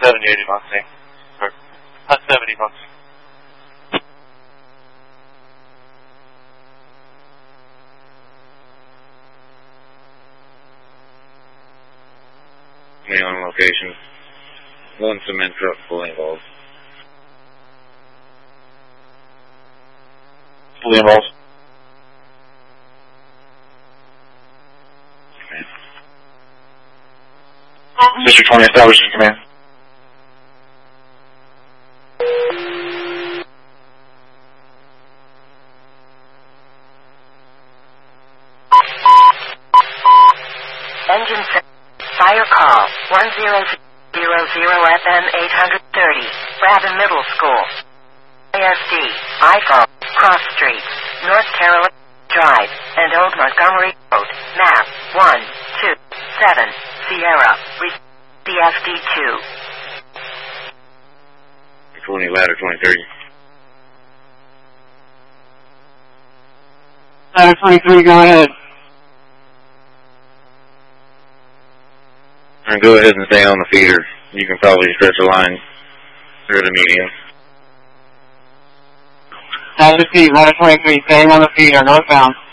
7080 Mustang. Or, 70 Mustang. On location. One cement truck fully involved. Fully involved. District 20 established in command. Engine set. Fire call 1000 FM 830. Brabham Middle School. ASD. iPhone. Cross Street. North Carolina Drive. And Old Montgomery Road. Map 127. Sierra. CFD2. 20 ladder 23. Ladder 23, go ahead. And go ahead and stay on the feeder. You can probably stretch a line through the median. Ladder 23, staying on the feeder, northbound.